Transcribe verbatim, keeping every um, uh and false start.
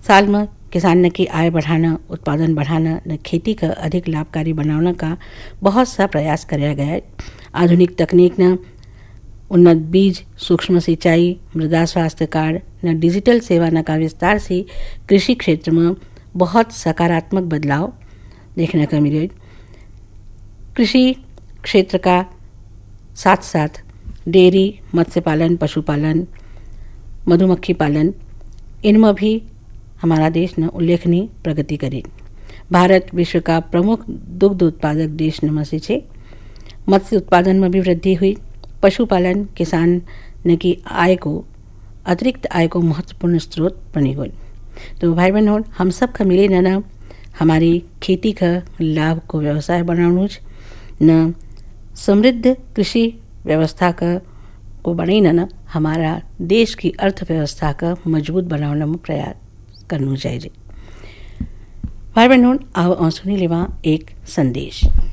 साल में किसान न की आय बढ़ाना, उत्पादन बढ़ाना न खेती का अधिक लाभकारी बनाने का बहुत सा प्रयास किया गया है। आधुनिक तकनीक न उन्नत बीज, सूक्ष्म सिंचाई, मृदा स्वास्थ्य कार्ड न डिजिटल सेवा न का विस्तार से कृषि क्षेत्र में बहुत सकारात्मक बदलाव देखने को मिले। कृषि क्षेत्र का साथ साथ डेयरी, मत्स्य पालन, पशुपालन, मधुमक्खी पालन, इनमें भी हमारा देश ने उल्लेखनीय प्रगति करी। भारत विश्व का प्रमुख दुग्ध उत्पादक देश में से है। मत्स्य उत्पादन में भी वृद्धि हुई। पशुपालन किसान ने की आय को अतिरिक्त आय को महत्वपूर्ण स्रोत बनी हुई। तो भाई बहनों, हम सब का मिले न हमारी खेती का लाभ को व्यवसाय बनाना न समृद्ध कृषि व्यवस्था का को बने न हमारा देश की अर्थव्यवस्था का मजबूत बनाने में प्रयास करना चाहिए। भाई बहनों, आओ सुनी लेवा एक संदेश।